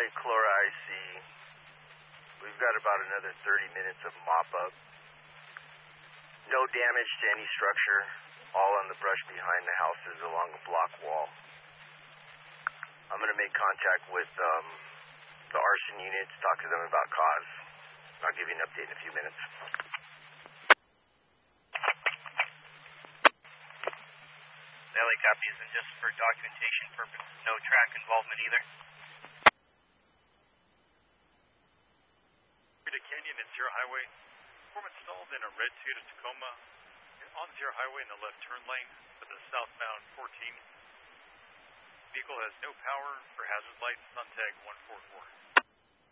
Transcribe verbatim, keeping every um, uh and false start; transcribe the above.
Chlora I C. We've got about another thirty minutes of mop-up. No damage to any structure, all on the brush behind the houses along the block wall. I'm going to make contact with um, the arson units, talk to them about cause. I'll give you an update in a few minutes. L A copies, and just for documentation purposes, no track involvement either. To Canyon and Sierra Highway. Form installed in a red Toyota Tacoma on Sierra Highway in the left turn lane for the southbound fourteen. Vehicle has no power for hazard lights, Suntag one four four.